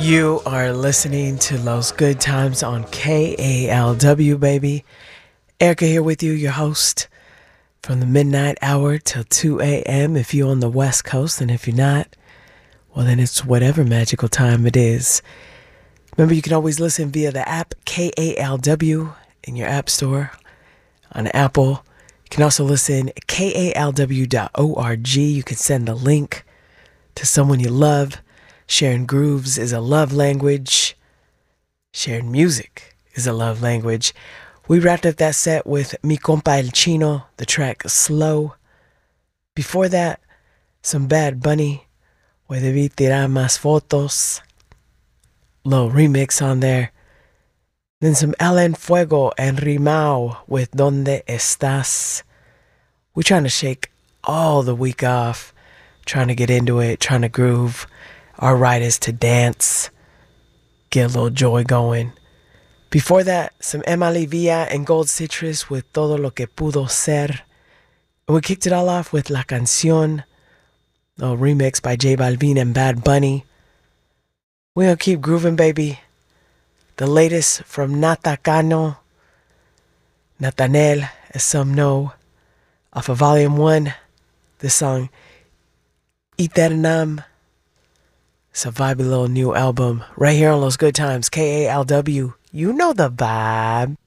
You are listening to Los Good Times on KALW, baby. Erica here with you, your host, from the midnight hour till 2 a.m. if you're on the West Coast, and if you're not, well, then it's whatever magical time it is. Remember, you can always listen via the app KALW in your app store on Apple. You can also listen at kalw.org. You can send the link to someone you love. Sharing grooves is a love language. Sharing music is a love language. We wrapped up that set with Mi Compa El Chino, the track Slow. Before that, some Bad Bunny, Where Debí Tirar Más Fotos. Little remix on there. Then some Alan Fuego and Rimao with Donde Estás. We're trying to shake all the week off, trying to get into it, trying to groove. Our right is to dance, get a little joy going. Before that, some Emma Villa and Gold Citrus with Todo Lo Que Pudo Ser. And we kicked it all off with La Canción, a remix by J Balvin and Bad Bunny. We're gonna keep grooving, baby. The latest from Nata Cano, Natanel, as some know, off of Volume 1, the song Eternam. It's a vibey little new album right here on Los Good Times, KALW. You know the vibe.